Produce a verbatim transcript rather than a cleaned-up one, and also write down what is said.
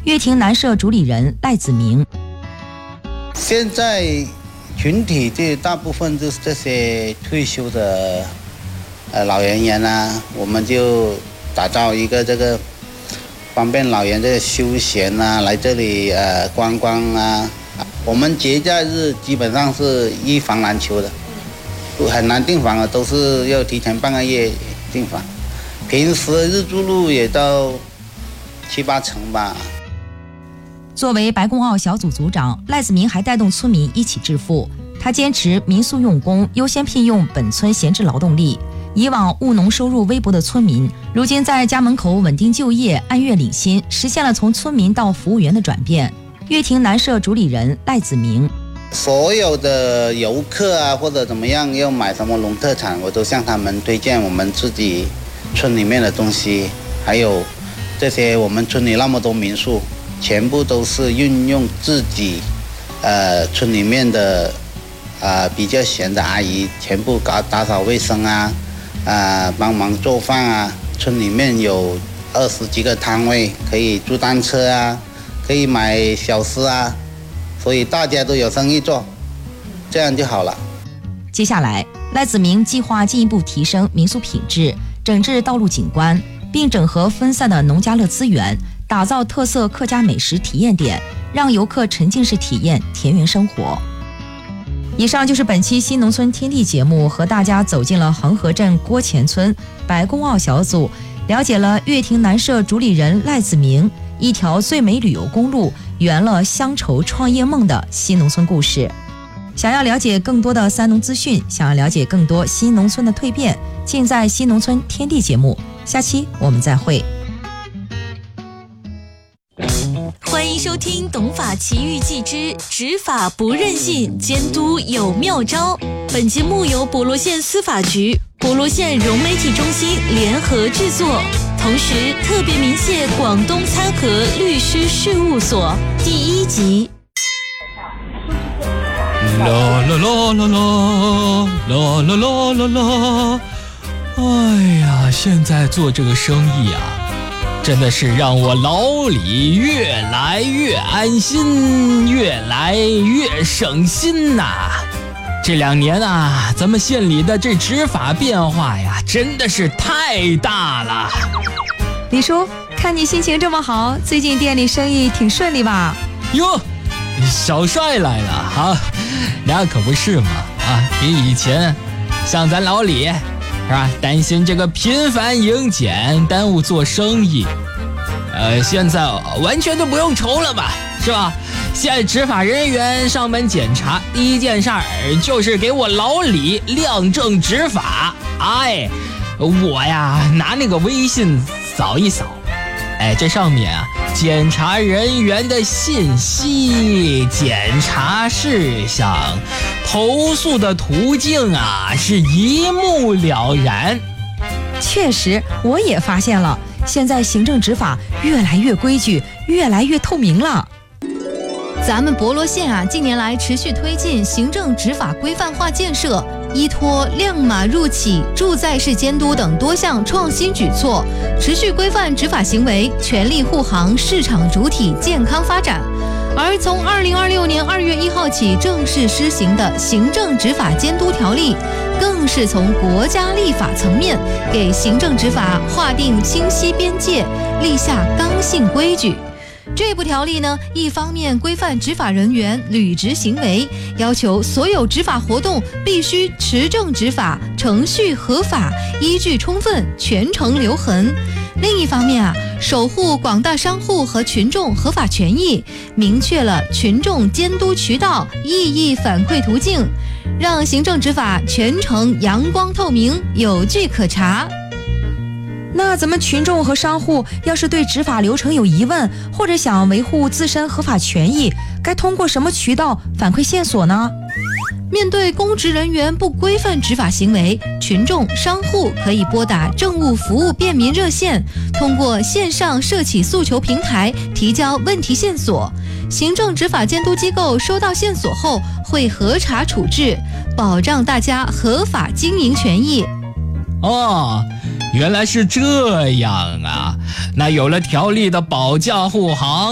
乐亭南社主理人赖子明。 现在群体这大部分就是这些退休的呃老人员啊，我们就打造一个这个方便老人这个休闲啊，来这里呃观光啊。我们节假日基本上是一房难求的，很难订房的，都是要提前半个月订房。平时日住率也到七八成吧。 作为白公澳小组组长，赖子明还带动村民一起致富。他坚持民宿用工优先聘用本村闲置劳动力。以往务农收入微薄的村民，如今在家门口稳定就业，按月领薪，实现了从村民到服务员的转变。乐亭南社主理人赖子明， 所有的游客啊或者怎么样要买什么农特产，我都向他们推荐我们自己村里面的东西，还有这些我们村里那么多民宿，全部都是运用自己呃村里面的呃比较闲的阿姨，全部搞打扫卫生啊，啊、呃、帮忙做饭啊。村里面有二十几个摊位，可以租单车啊，可以买小吃啊，所以大家都有生意做，这样就好了。 接下来，赖子明计划进一步提升民宿品质，整治道路景观，并整合分散的农家乐资源，打造特色客家美食体验点，让游客沉浸式体验田园生活。以上就是本期新农村天地节目，和大家走进了恒河镇郭前村白公澳小组，了解了乐亭南社主理人赖子明一条最美旅游公路圆了乡愁创业梦的新农村故事。想要了解更多的三农资讯，想要了解更多新农村的蜕变，尽在新农村天地节目。下期我们再会。 欢迎收听《懂法奇遇记之执法不任性，监督有妙招》。本节目由博罗县司法局、博罗县融媒体中心联合制作，同时特别鸣谢广东参合律师事务所。第一集。 啦啦啦啦啦啦啦啦啦啦！哎呀，现在做这个生意啊，真的是让我老李越来越安心，越来越省心呐、啊。这两年啊，咱们县里的这执法变化呀，真的是太大了。 李叔，看你心情这么好，最近店里生意挺顺利吧？ 哟，小帅来了哈、啊，那可不是嘛啊，比以前像咱老李是吧，担心这个频繁迎检耽误做生意，呃，现在完全都不用愁了吧，是吧？现在执法人员上门检查，第一件事儿就是给我老李亮证执法。哎，我呀拿那个微信扫一扫，哎，这上面啊检查人员的信息、检查事项、投诉的途径啊，是一目了然。 确实，我也发现了，现在行政执法越来越规矩，越来越透明了。 咱们博罗县啊，近年来持续推进行政执法规范化建设，依托亮码入企、住在式监督等多项创新举措，持续规范执法行为，全力护航市场主体健康发展。而从二零二六年二月一号起正式施行的行政执法监督条例，更是从国家立法层面给行政执法划定清晰边界，立下刚性规矩。这部条例呢，一方面规范执法人员履职行为，要求所有执法活动必须持证执法，程序合法，依据充分，全程留痕。另一方面啊，守护广大商户和群众合法权益，明确了群众监督渠道、异议反馈途径，让行政执法全程阳光透明，有据可查。 那咱们群众和商户要是对执法流程有疑问，或者想维护自身合法权益，该通过什么渠道反馈线索呢？ 面对公职人员不规范执法行为，群众、商户可以拨打政务服务便民热线，通过线上社企诉求平台提交问题线索。行政执法监督机构收到线索后会核查处置，保障大家合法经营权益。 哦，原来是这样啊！那有了条例的保驾护航，